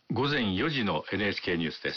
午前4時の NHK ニュースです。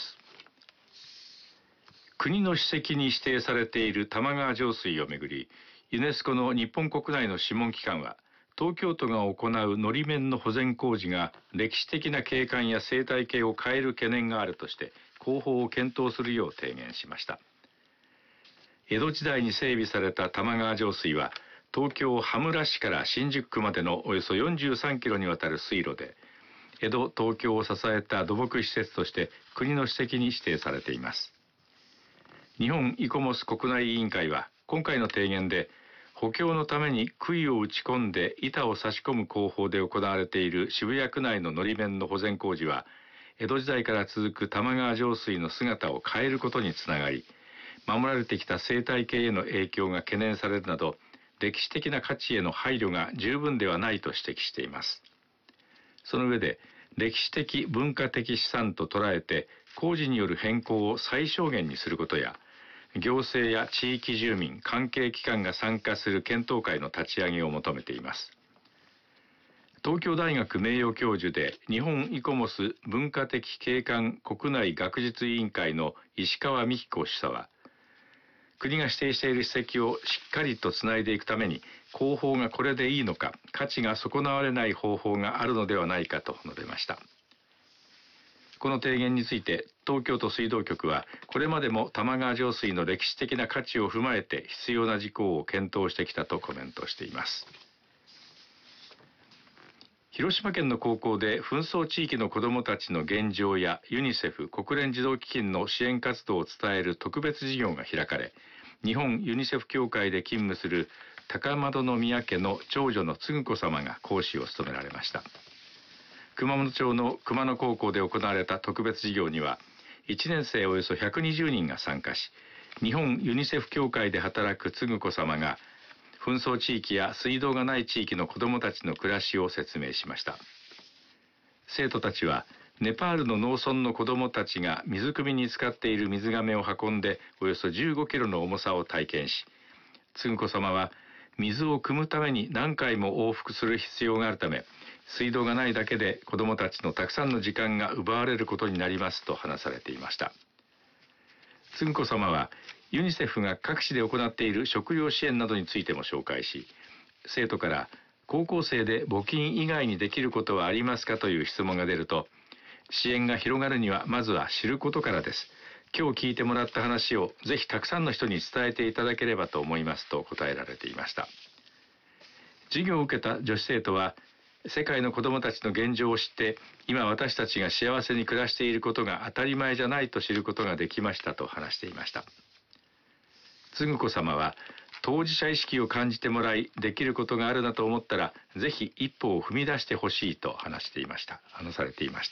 国の史跡に指定されている玉川上水をめぐり、ユネスコの日本国内の諮問機関は、東京都が行うのり面の保全工事が歴史的な景観や生態系を変える懸念があるとして、工法を検討するよう提言しました。江戸時代に整備された玉川上水は、東京羽村市から新宿区までのおよそ43キロにわたる水路で、江戸・東京を支えた土木施設として国の史跡に指定されています。日本イコモス国内委員会は今回の提言で、補強のために杭を打ち込んで板を差し込む工法で行われている渋谷区内ののり面の保全工事は、江戸時代から続く玉川上水の姿を変えることにつながり、守られてきた生態系への影響が懸念されるなど、歴史的な価値への配慮が十分ではないと指摘しています。その上で、歴史的文化的資産と捉えて工事による変更を最小限にすることや、行政や地域住民、関係機関が参加する検討会の立ち上げを求めています。東京大学名誉教授で日本イコモス文化的景観国内学術委員会の石川美希子主査は、国が指定している史跡をしっかりとつないでいくために、工法がこれでいいのか、価値が損なわれない方法があるのではないかと述べました。この提言について、東京都水道局は、これまでも玉川上水の歴史的な価値を踏まえて必要な事項を検討してきたとコメントしています。広島県の高校で紛争地域の子どもたちの現状やユニセフ国連児童基金の支援活動を伝える特別授業が開かれ、日本ユニセフ協会で勤務する高円宮家の長女の承子さまが講師を務められました。熊本町の熊野高校で行われた特別授業には、1年生およそ120人が参加し、日本ユニセフ協会で働く承子さまが、紛争地域や水道がない地域の子どもたちの暮らしを説明しました。生徒たちは、ネパールの農村の子どもたちが水汲みに使っている水がめを運んでおよそ15キロの重さを体験し、承子さまは水を汲むために何回も往復する必要があるため、水道がないだけで子どもたちのたくさんの時間が奪われることになりますと話されていました。承子さまはユニセフが各地で行っている食料支援などについても紹介し、生徒から高校生で募金以外にできることはありますかという質問が出ると、支援が広がるにはまずは知ることからです。今日聞いてもらった話をぜひたくさんの人に伝えていただければと思いますと答えられていました。授業を受けた女子生徒は、世界の子どもたちの現状を知って、今私たちが幸せに暮らしていることが当たり前じゃないと知ることができましたと話していました。承子さまは、当事者意識を感じてもらい、できることがあるなと思ったら、ぜひ一歩を踏み出してほしいと話されていました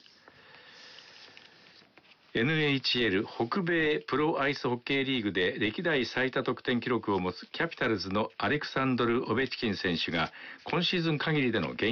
。NHL 北米プロアイスホッケーリーグで歴代最多得点記録を持つキャピタルズのアレクサンドル・オベチキン選手が今シーズン限りでの現